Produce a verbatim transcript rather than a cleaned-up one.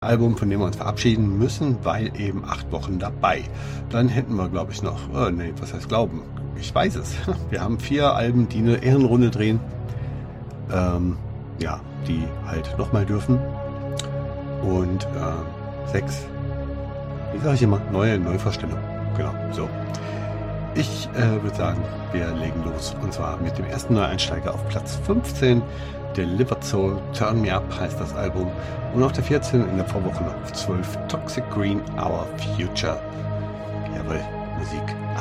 Album, von dem wir uns verabschieden müssen, weil eben acht Wochen dabei. Dann hätten wir, glaube ich, noch, oh, nee, was heißt glauben? Ich weiß es. Wir haben vier Alben, die eine Ehrenrunde drehen. Ähm, ja, die halt nochmal dürfen. Und äh, sechs, wie sage ich immer, neue Neuvorstellung. Genau, so. Ich äh, würde sagen, wir legen los. Und zwar mit dem ersten Neueinsteiger auf Platz fünfzehn. Delivered Soul, Turn Me Up heißt das Album. Und auf der vierzehn in der Vorwoche noch auf zwölf Toxic Green, Our Future. Jawohl, Musik ab.